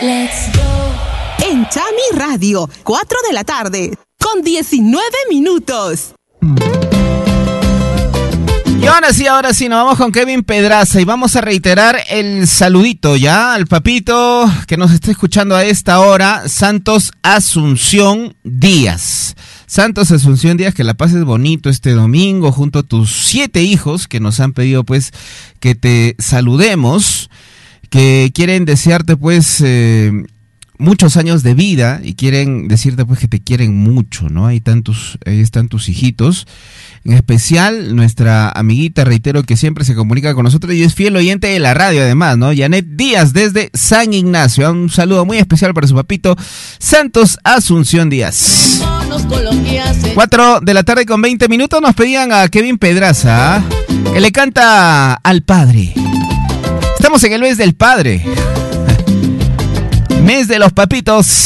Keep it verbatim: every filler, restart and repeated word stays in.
Let's go. En Chami Radio, cuatro de la tarde, con diecinueve minutos. Y ahora sí, ahora sí, nos vamos con Kevin Pedraza y vamos a reiterar el saludito ya al papito que nos está escuchando a esta hora, Santos Asunción Díaz. Santos Asunción Díaz, que la pases bonito este domingo junto a tus siete hijos que nos han pedido pues que te saludemos, que quieren desearte pues eh, muchos años de vida y quieren decirte pues que te quieren mucho, ¿no? Ahí están tus, ahí están tus hijitos. En especial, nuestra amiguita, reitero, que siempre se comunica con nosotros y es fiel oyente de la radio además, ¿no? Janet Díaz, desde San Ignacio. Un saludo muy especial para su papito, Santos Asunción Díaz. Cuatro de la tarde con veinte minutos nos pedían a Kevin Pedraza, que le canta al padre. Estamos en el mes del padre. Mes de los papitos.